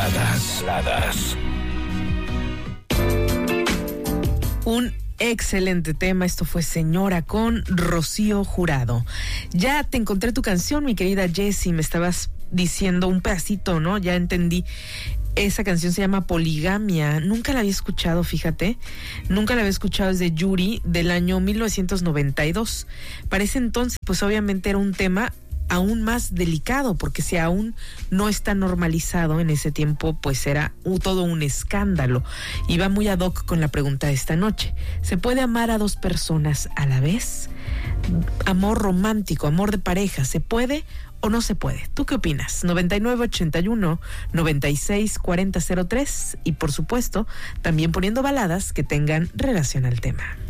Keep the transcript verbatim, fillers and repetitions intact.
Baladas. Baladas. Un excelente tema, esto fue Señora con Rocío Jurado. Ya te encontré tu canción, mi querida Jessie, me estabas diciendo un pedacito, ¿no? Ya entendí. Esa canción se llama Poligamia. Nunca la había escuchado, fíjate. Nunca la había escuchado, es de Yuri, del año mil novecientos noventa y dos. Para ese entonces, pues obviamente era un tema aún más delicado, porque si aún no está normalizado en ese tiempo, pues era uh, todo un escándalo. Y va muy ad hoc con la pregunta de esta noche. ¿Se puede amar a dos personas a la vez? Amor romántico, amor de pareja, ¿se puede o no se puede? ¿Tú qué opinas? noventa y nueve ochenta y uno noventa y seis cuarenta cero tres, y por supuesto también poniendo baladas que tengan relación al tema.